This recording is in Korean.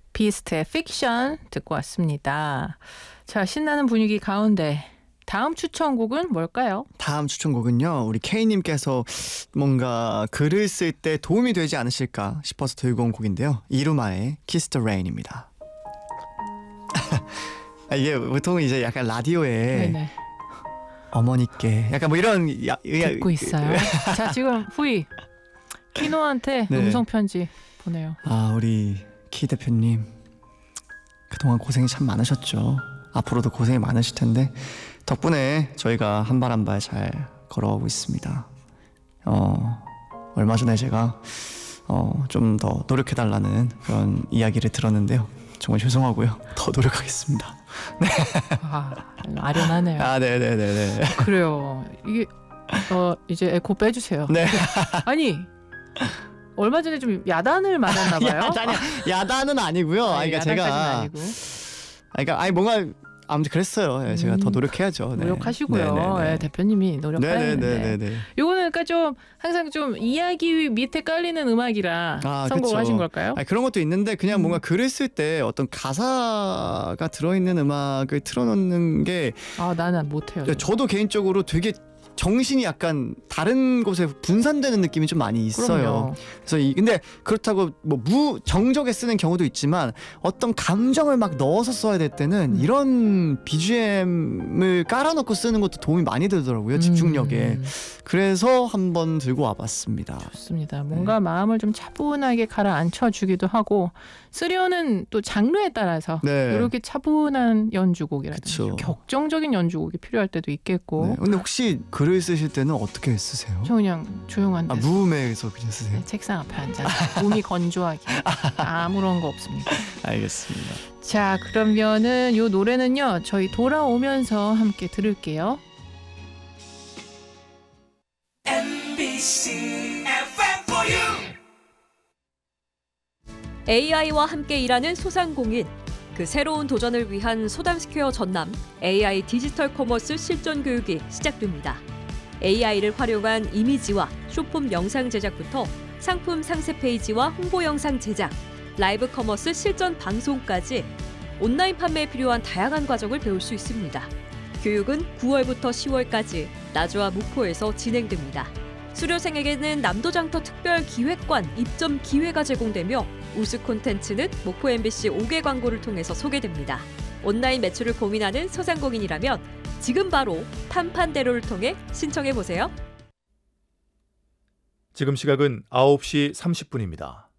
비스트의 픽션 듣고 왔습니다. 자, 신나는 분위기 가운데 다음 추천곡은 뭘까요? 다음 추천곡은요, 우리 K님께서 뭔가 글을 쓸 때 도움이 되지 않으실까 싶어서 들고 온 곡인데요, 이루마의 Kiss the Rain입니다. 이게 보통 이제 약간 라디오에 네네. 어머니께 약간 뭐 이런 듣고 있어요. 자, 지금 후이 키노한테 네. 음성 편지 보내요. 아, 우리 키 대표님 그동안 고생이 참 많으셨죠. 앞으로도 고생이 많으실 텐데 덕분에 저희가 한 발 한 발 잘 걸어오고 있습니다. 얼마 전에 제가 좀 더 노력해달라는 그런 이야기를 들었는데요, 정말 죄송하고요. 더 노력하겠습니다. 네. 아, 아련하네요. 아, 네네네네. 그래요. 이게 이제 에코 빼주세요. 네. 아니, 얼마 전에 좀 야단을 맞았나 봐요. 야단은 아니고요. 아니, 그러니까 야단까지는 제가 아니고. 그러니까 뭔가 아무튼 그랬어요. 예, 제가 더 노력해야죠. 네. 노력하시고요. 네네네. 예, 대표님이 노력하는데. 네네네네. 요거는 그러니까 좀 항상 좀 이야기 밑에 깔리는 음악이라 선곡을 하신 걸까요? 그런 것도 있는데 그냥 뭔가 글을 쓸 때 어떤 가사가 들어있는 음악을 틀어놓는 게 나는 못해요. 저도 개인적으로 되게 정신이 약간 다른 곳에 분산되는 느낌이 좀 많이 있어요. 그럼요. 그래서 근데 그렇다고 뭐 무정적에 쓰는 경우도 있지만 어떤 감정을 막 넣어서 써야 될 때는 이런 BGM을 깔아놓고 쓰는 것도 도움이 많이 되더라고요, 집중력에. 그래서 한번 들고 와봤습니다. 좋습니다. 뭔가 마음을 좀 차분하게 가라앉혀 주기도 하고, 쓰려는 또 장르에 따라서 네. 이렇게 차분한 연주곡이라든지 그쵸. 격정적인 연주곡이 필요할 때도 있겠고. 네. 근데 혹시 글을 쓰실 때는 어떻게 쓰세요? 저 그냥 조용한 데서 무음에서 그냥 쓰세요? 네, 책상 앞에 앉아서 몸이 건조하게 아무런 거 없습니다. 알겠습니다. 자, 그러면은 요 노래는요, 저희 돌아오면서 함께 들을게요. MBC FM for you. AI와 함께 일하는 소상공인, 그 새로운 도전을 위한 소담스퀘어 전남 AI 디지털 커머스 실전 교육이 시작됩니다. AI를 활용한 이미지와 쇼폼 영상 제작부터 상품 상세 페이지와 홍보 영상 제작, 라이브 커머스 실전 방송까지 온라인 판매에 필요한 다양한 과정을 배울 수 있습니다. 교육은 9월부터 10월까지 나주와 목포에서 진행됩니다. 수료생에게는 남도장터 특별 기획관 입점 기회가 제공되며 우수 콘텐츠는 목포 MBC 5개 광고를 통해서 소개됩니다. 온라인 매출을 고민하는 소상공인이라면 지금 바로 판판대로를 통해 신청해보세요. 지금 시각은 9시 30분입니다.